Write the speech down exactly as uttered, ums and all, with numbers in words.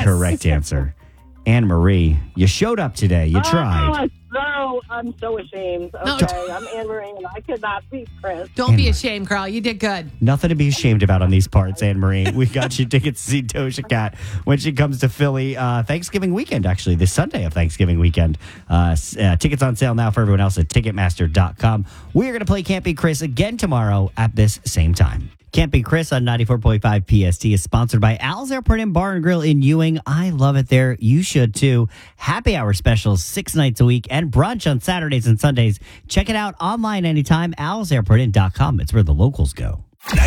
correct answer. Anne Marie, you showed up today. You tried. Oh, so, I'm so ashamed. No. Okay, I'm Anne Marie, and I could not beat Chris. Don't be ashamed, Carl. You did good. Nothing to be ashamed about on these parts, Anne Marie. We got you tickets to see Doja Cat when she comes to Philly uh, Thanksgiving weekend, actually, this Sunday of Thanksgiving weekend. Uh, uh, tickets on sale now for everyone else at Ticketmaster dot com. We are going to play Can't Beat Chris again tomorrow at this same time. Can't Beat Chris on ninety-four point five P S T is sponsored by Al's Airport and Bar and Grill in Ewing. I love it there. You should too. Happy hour specials six nights a week and brunch on Saturdays and Sundays. Check it out online anytime. Al's Airport Inn dot com. It's where the locals go.